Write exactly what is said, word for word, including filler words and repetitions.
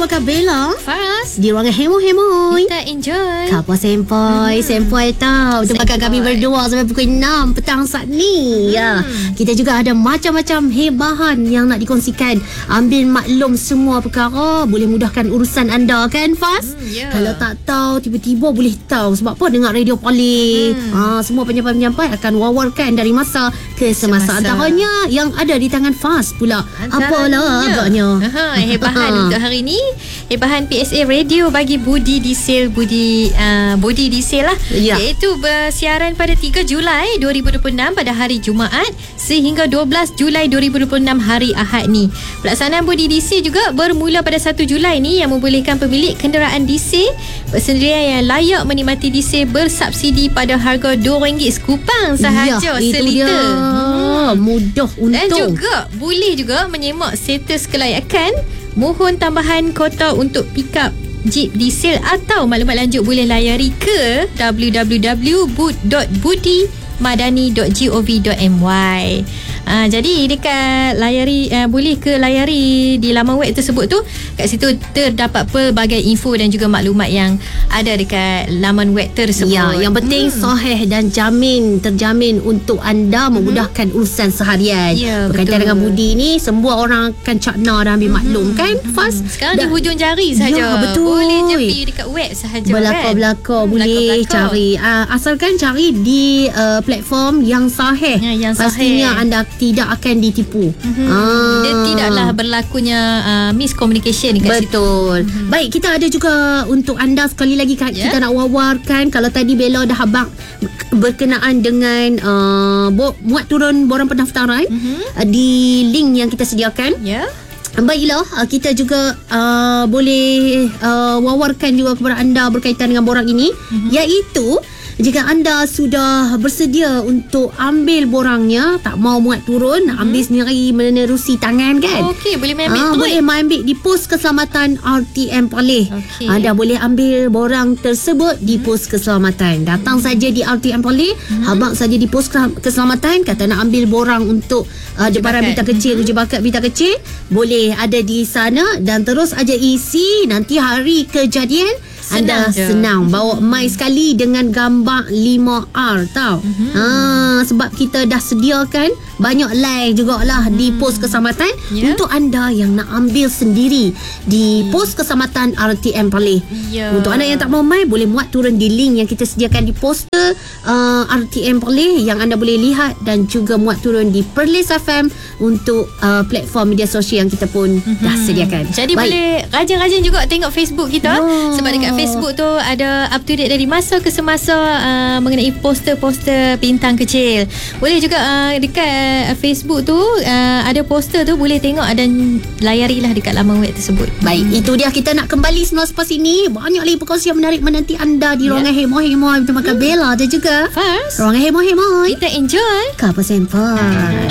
bersama Kak Bella Faras di ruangan hemo-hemo. Kita enjoy Kapa sempoi, hmm. sempoi tau tempatkan kami berdua sampai pukul enam petang saat ni. hmm. Ya, kita juga ada macam-macam hebahan yang nak dikongsikan. Ambil maklum semua perkara, boleh mudahkan urusan anda kan, Fas? hmm, yeah. Kalau tak tahu, tiba-tiba boleh tahu. Sebab apa? Dengar radio Palik. hmm. ha, Semua penyampai-penyampai akan wawarkan dari masa ke semasa. semasa Antaranya yang ada di tangan Fas pula. Antaranya. Apalah agaknya Aha, hebahan untuk hari ni, hebahan P S A Radio bagi Budi Diesel Budi uh, Budi Diesel lah, ya. Iaitu bersiaran pada tiga Julai dua ribu dua puluh enam pada hari Jumaat sehingga dua belas Julai dua ribu dua puluh enam hari Ahad ni. Pelaksanaan Budi Diesel juga bermula pada satu Julai ni, yang membolehkan pemilik kenderaan diesel bersendirian yang layak menikmati diesel bersubsidi pada harga dua ringgit sekupang sahaja ya, seliter. Hmm. Mudah untung. Dan juga boleh juga menyemak status kelayakan, mohon tambahan kota untuk pick up Jeep diesel, atau maklumat lanjut boleh layari ke w w w dot budi madani dot gov dot my. Ha, jadi dekat layari uh, boleh ke layari di laman web tersebut tu. Kat situ terdapat pelbagai info dan juga maklumat yang ada dekat laman web tersebut. Ya, yang penting hmm. sahih dan jamin terjamin untuk anda memudahkan hmm. urusan seharian. Ya, berkaitan betul. Dengan Budi ni, semua orang akan cakna dan ambil hmm. maklum kan, Fas? Sekarang dah, di hujung jari saja. Ya, betul. Boleh je pergi dekat web sahaja. Belakang-belakang kan? Boleh belakang cari. Uh, asalkan cari di uh, platform yang sahih. Ya, yang pastinya sahih. Anda tidak akan ditipu. Mm-hmm. Ah. Dia tidaklah berlakunya uh, miscommunication kat betul. Situ. Mm-hmm. Baik, kita ada juga untuk anda sekali lagi yeah. kita nak wawarkan. Kalau tadi Bella dah habaq berkenaan dengan uh, muat turun borang pendaftaran mm-hmm. uh, di link yang kita sediakan. Ya. Yeah. Baiklah, kita juga uh, boleh uh, wawarkan juga kepada anda berkaitan dengan borang ini, mm-hmm. iaitu jika anda sudah bersedia untuk ambil borangnya, tak mau muat turun, hmm. ambil sendiri menerusi tangan kan. Okey, boleh ambil ha, tu. Boleh ambil di pos keselamatan R T M Palih. Okay. Anda boleh ambil borang tersebut di hmm. pos keselamatan. Datang hmm. saja di R T M Palih, hmm. habaq saja di pos keselamatan, kata nak ambil borang untuk uh, debaran bintang kecil, hmm. uji bakat bintang kecil, boleh ada di sana dan terus aja isi. Nanti hari kejadian senang anda je. Senang bawa mai sekali dengan gambar lima R tau. Mm-hmm. Ha, sebab kita dah sediakan banyak line jugalah mm. di pos keselamatan yeah. untuk anda yang nak ambil sendiri di mm. pos keselamatan R T M Palih. Yeah. Untuk anda yang tak mau mai, boleh muat turun di link yang kita sediakan di poster uh, R T M Palih yang anda boleh lihat, dan juga muat turun di Perlis F M untuk uh, platform media sosial yang kita pun mm-hmm. dah sediakan. Jadi baik, boleh rajin-rajin juga tengok Facebook kita. Oh. Sebab dekat Facebook tu ada up to date dari masa ke semasa uh, mengenai poster-poster bintang kecil. Boleh juga uh, dekat Facebook tu uh, ada poster tu, boleh tengok dan layarilah dekat laman web tersebut. Baik, hmm. itu dia. Kita nak kembali semua selepas ini. Banyak lagi perkongsian menarik menanti anda di ruangan yeah. hemo-hemo bersama Kak Bella dan juga Fars. Ruangan hemo-hemo. Kita enjoy Kapa Sempoi.